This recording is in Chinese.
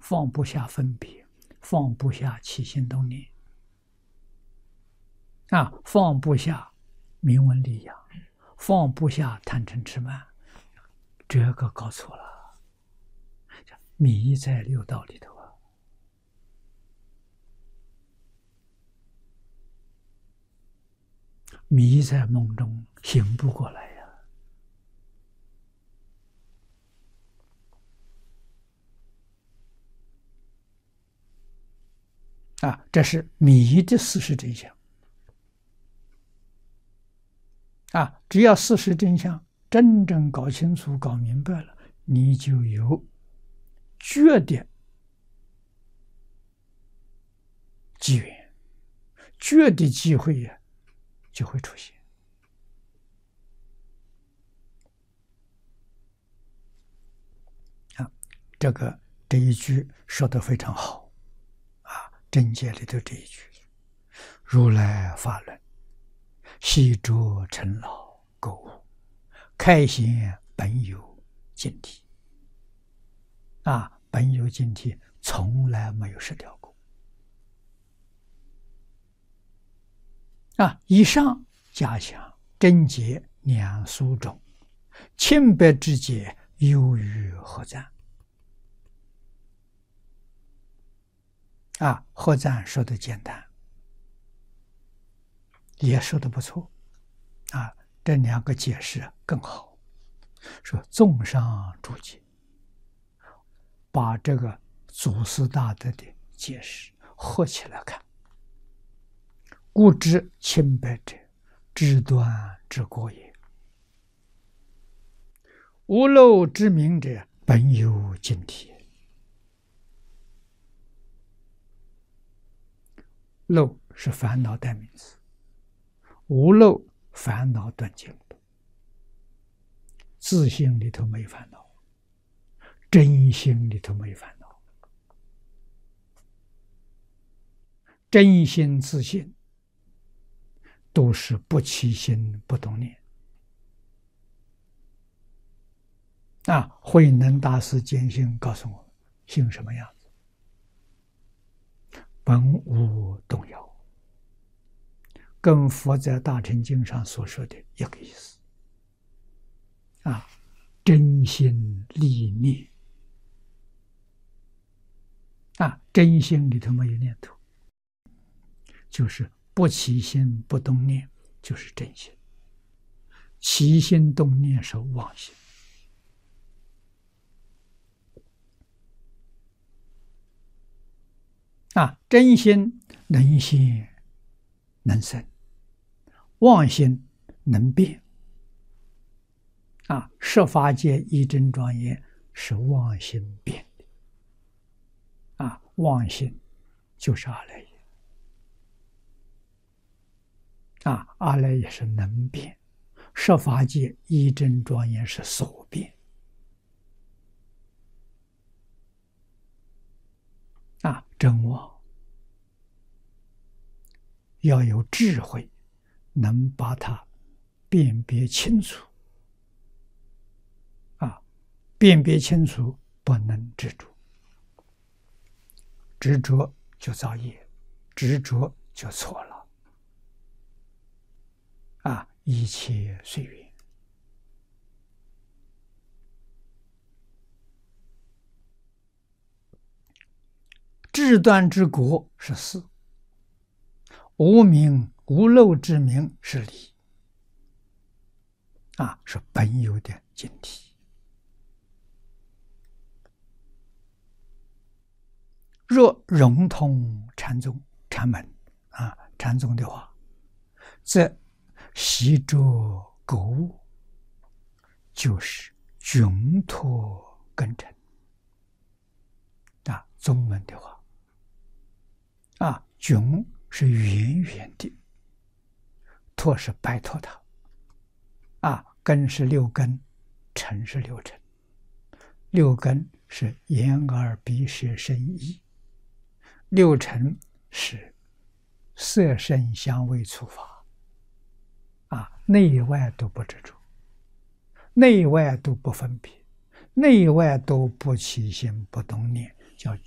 放不下分别，放不下起心动念，放不下名闻利养，放不下贪嗔痴慢，这个搞错了，迷在六道里头迷在梦中，醒不过来呀！这是迷的事实真相只要事实真相真正搞清楚、搞明白了，你就有觉的机缘，觉的机会就会出现这一句说得非常好真解里头这一句：如来法论，悉着尘劳垢污，开显本有净体本有净体从来没有失掉过以上假想真解两书中，清白之解，优于何赞何赞说的简单，也说的不错这两个解释更好，说综上注解，把这个祖师大德的解释合起来看，故知清白者，知端之过也；无漏之明者，本有净体。漏是烦恼代名词，无漏烦恼断尽了，自性里头没烦恼，真心里头没烦恼，真心自性都是不起心不动念慧能大师见性告诉我们，性什么样子？本无动摇，跟佛在大乘经上所说的一个意思真心立念真心里头没有念头，就是不起心不动念，就是真心；起心动念是妄心真心能现能生，妄心能变十法界一真庄严是妄心变的妄心就是阿赖耶阿赖耶是能变，十法界一真庄严是所变真妄要有智慧，能把它辨别清楚辨别清楚，不能执着，执着就造业，执着就错了一切随缘。智端之国是事，无明无漏之明是理是本有的净体。若融通禅宗禅门禅宗的话，则习着垢物，就是窘脱根尘宗门的话窘是远远的，脱是摆脱它根是六根，尘是六尘。六根是眼耳鼻舌身意，六尘是色声香味触法内外都不执着，内外都不分别，内外都不起心不动念，叫